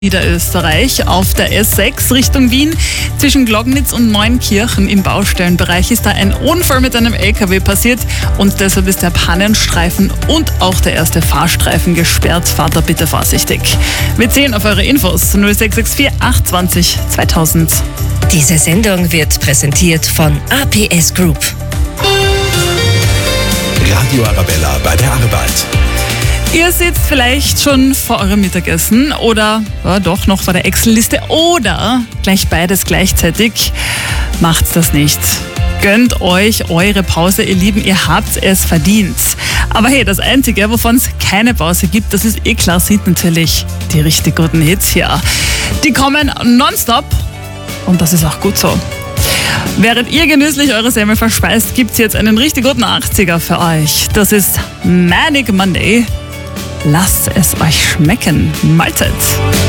Niederösterreich auf der S6 Richtung Wien. Zwischen Glognitz und Neunkirchen im Baustellenbereich ist da ein Unfall mit einem LKW passiert und deshalb ist der Pannenstreifen und auch der erste Fahrstreifen gesperrt. Fahrt da bitte vorsichtig. Wir zählen auf eure Infos 0664 820 2000. Diese Sendung wird präsentiert von APS Group. Radio Arabella bei der Arbeit. Ihr sitzt vielleicht schon vor eurem Mittagessen oder doch noch vor der Excel-Liste oder gleich beides gleichzeitig. Macht das nicht. Gönnt euch eure Pause, ihr Lieben, ihr habt es verdient. Aber hey, das Einzige, wovon es keine Pause gibt, das ist klar, sind natürlich die richtig guten Hits hier. Die kommen nonstop und das ist auch gut so. Während ihr genüsslich eure Semmel verspeist, gibt's jetzt einen richtig guten 80er für euch. Das ist Manic Monday. Lasst es euch schmecken. Mahlzeit.